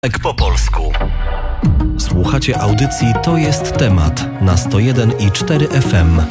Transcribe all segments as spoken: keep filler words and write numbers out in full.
Tak po polsku. Słuchacie audycji To jest temat na sto jeden i cztery F M.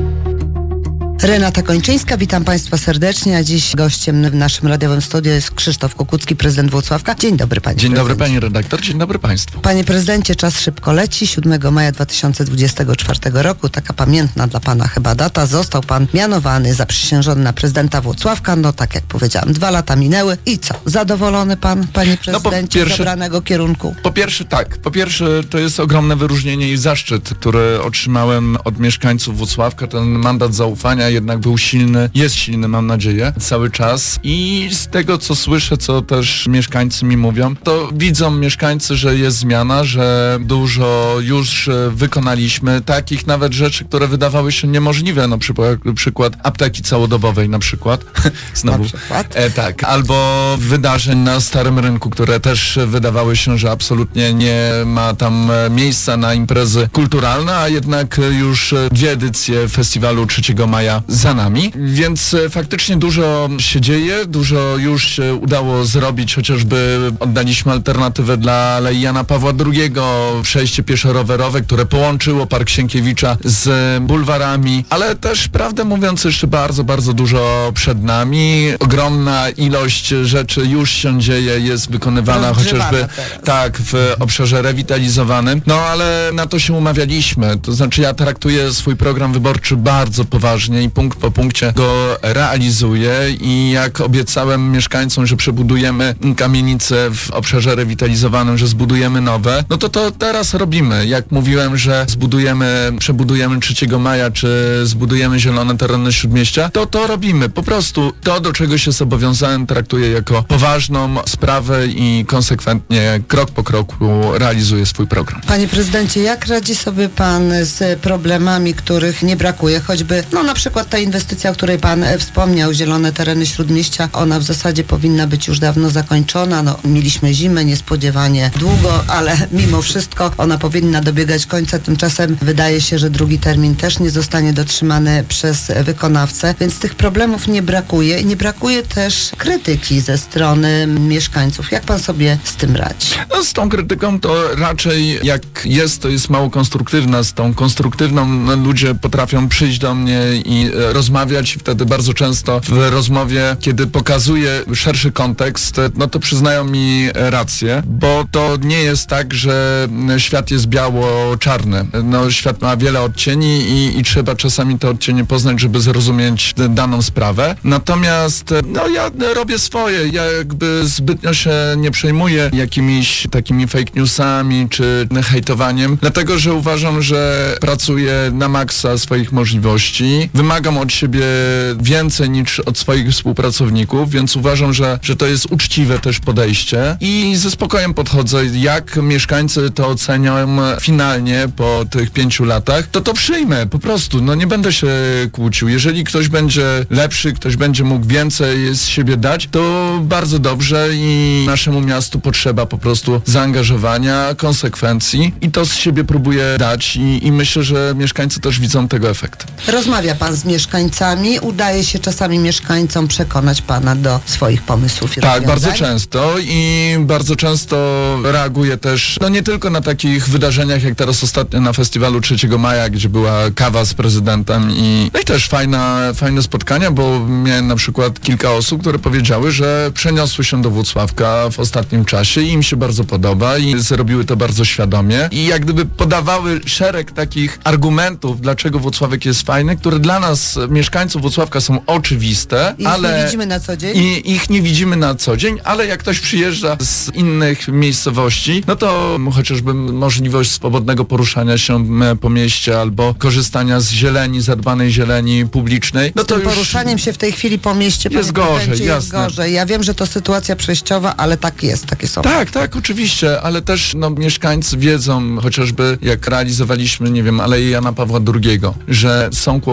Renata Kończyńska, witam Państwa serdecznie, a dziś gościem w naszym radiowym studiu jest Krzysztof Kukucki, prezydent Włocławka. Dzień dobry, panie Dzień prezydencie. dobry, pani redaktor, dzień dobry państwu. Panie prezydencie, czas szybko leci. siódmego maja dwa tysiące dwudziestego czwartego roku, taka pamiętna dla pana chyba data, został pan mianowany, zaprzysiężony na prezydenta Włocławka. No tak jak powiedziałam, dwa lata minęły i co? Zadowolony pan, panie prezydencie, no, pierwsze, z obranego kierunku? Po pierwsze tak, po pierwsze to jest ogromne wyróżnienie i zaszczyt, który otrzymałem od mieszkańców Włocławka. Ten mandat zaufania jednak był silny, jest silny, mam nadzieję, cały czas. I z tego, co słyszę, co też mieszkańcy mi mówią, to widzą mieszkańcy, że jest zmiana, że dużo już wykonaliśmy, takich nawet rzeczy, które wydawały się niemożliwe, na przykład, przykład apteki całodobowej na przykład. Znowu. Na przykład? E, tak, albo wydarzeń na Starym Rynku, które też wydawały się, że absolutnie nie ma tam miejsca na imprezy kulturalne, a jednak już dwie edycje festiwalu trzeciego maja za nami, więc faktycznie dużo się dzieje, dużo już się udało zrobić, chociażby oddaliśmy alternatywę dla Alei Jana Pawła drugiego, przejście pieszo-rowerowe, które połączyło Park Sienkiewicza z bulwarami, ale też, prawdę mówiąc, jeszcze bardzo, bardzo dużo przed nami. Ogromna ilość rzeczy już się dzieje, jest wykonywana chociażby teraz. tak w obszarze rewitalizowanym, no ale na to się umawialiśmy, to znaczy ja traktuję swój program wyborczy bardzo poważnie i punkt po punkcie go realizuję i jak obiecałem mieszkańcom, że przebudujemy kamienice w obszarze rewitalizowanym, że zbudujemy nowe, no to to teraz robimy. Jak mówiłem, że zbudujemy, przebudujemy trzeciego maja, czy zbudujemy zielone tereny Śródmieścia, to to robimy. Po prostu to, do czego się zobowiązałem, traktuję jako poważną sprawę i konsekwentnie, krok po kroku realizuję swój program. Panie prezydencie, jak radzi sobie pan z problemami, których nie brakuje, choćby, no na przykład ta inwestycja, o której pan wspomniał, zielone tereny Śródmieścia, ona w zasadzie powinna być już dawno zakończona. No, mieliśmy zimę niespodziewanie długo, ale mimo wszystko ona powinna dobiegać końca. Tymczasem wydaje się, że drugi termin też nie zostanie dotrzymany przez wykonawcę, więc tych problemów nie brakuje i nie brakuje też krytyki ze strony mieszkańców. Jak pan sobie z tym radzi? No, z tą krytyką to raczej jak jest, to jest mało konstruktywna. Z tą konstruktywną no, ludzie potrafią przyjść do mnie i e, rozmawiać i wtedy bardzo często w rozmowie, kiedy pokazuję szerszy kontekst, no to przyznają mi rację, bo to nie jest tak, że świat jest biało-czarny. No, świat ma wiele odcieni i, i trzeba czasami te odcienie poznać, żeby zrozumieć daną sprawę. Natomiast no ja robię swoje, ja jakby zbytnio się nie przejmuję jakimiś takimi fake newsami czy hejtowaniem, dlatego, że uważam, że pracuję na maksa swoich możliwości, wymagam od siebie więcej niż od swoich współpracowników, więc uważam, że, że to jest uczciwe też podejście i ze spokojem podchodzę. Jak mieszkańcy to ocenią finalnie po tych pięciu latach, to to przyjmę po prostu. No nie będę się kłócił. Jeżeli ktoś będzie lepszy, ktoś będzie mógł więcej z siebie dać, to bardzo dobrze i naszemu miastu potrzeba po prostu zaangażowania, konsekwencji i to z siebie próbuję dać i, i myślę, że mieszkańcy też widzą tego efekt. Rozmawia pan z mieszkańcami, udaje się czasami mieszkańcom przekonać pana do swoich pomysłów i Tak, rozwiązań? bardzo często i bardzo często reaguję też, no nie tylko na takich wydarzeniach, jak teraz ostatnio na festiwalu trzeciego maja, gdzie była kawa z prezydentem i, no i też fajna, fajne spotkania, bo miałem na przykład kilka osób, które powiedziały, że przeniosły się do Włocławka w ostatnim czasie i im się bardzo podoba i zrobiły to bardzo świadomie i jak gdyby podawały szereg takich argumentów, dlaczego Włocławek jest fajny, które dla nas, mieszkańców Włocławka, są oczywiste, I ale... nie widzimy na co dzień? I ich nie widzimy na co dzień, ale jak ktoś przyjeżdża z innych miejscowości, no to chociażby możliwość swobodnego poruszania się po mieście albo korzystania z zieleni, zadbanej zieleni publicznej, no Z to tym już poruszaniem się w tej chwili po mieście, jest panie gorzej, prezydencie, jest jasne. gorzej. Ja wiem, że to sytuacja przejściowa, ale tak jest, takie są. Tak, tak, oczywiście, ale też no, mieszkańcy wiedzą, chociażby jak realizowaliśmy, nie wiem, Aleję Jana Pawła drugiego, że są kłopoty,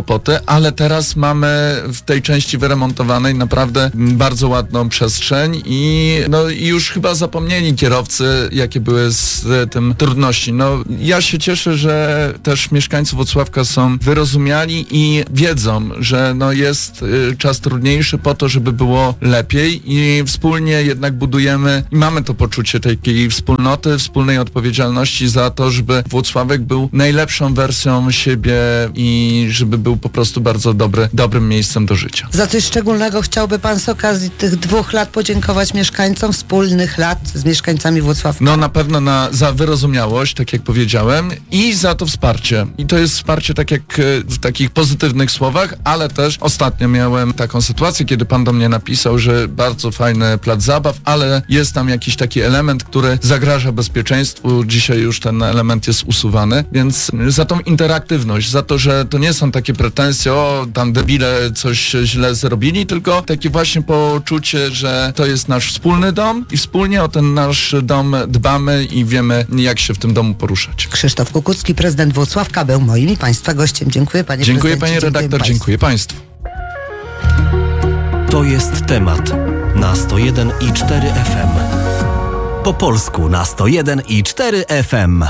ale teraz mamy w tej części wyremontowanej naprawdę bardzo ładną przestrzeń i, no, i już chyba zapomnieli kierowcy, jakie były z tym trudności. No, ja się cieszę, że też mieszkańcy Włocławka są wyrozumiali i wiedzą, że no, jest y, czas trudniejszy po to, żeby było lepiej i wspólnie jednak budujemy i mamy to poczucie takiej wspólnoty, wspólnej odpowiedzialności za to, żeby Włocławek był najlepszą wersją siebie i żeby był po prostu bardzo dobry, dobrym miejscem do życia. Za coś szczególnego chciałby pan z okazji tych dwóch lat podziękować mieszkańcom, wspólnych lat z mieszkańcami Włocławka? No na pewno na, za wyrozumiałość, tak jak powiedziałem, i za to wsparcie. I to jest wsparcie tak jak w takich pozytywnych słowach, ale też ostatnio miałem taką sytuację, kiedy pan do mnie napisał, że bardzo fajny plac zabaw, ale jest tam jakiś taki element, który zagraża bezpieczeństwu. Dzisiaj już ten element jest usuwany, więc za tą interaktywność, za to, że to nie są takie pretensje, o tam debile coś źle zrobili, tylko takie właśnie poczucie, że to jest nasz wspólny dom i wspólnie o ten nasz dom dbamy i wiemy, jak się w tym domu poruszać. Krzysztof Kukucki, prezydent Włocławka, był moim i państwa gościem. Dziękuję panie Dziękuję prezydencie. panie redaktor, dziękuję państwu. To jest temat na sto jeden i cztery F M. Po polsku na sto jeden i cztery F M.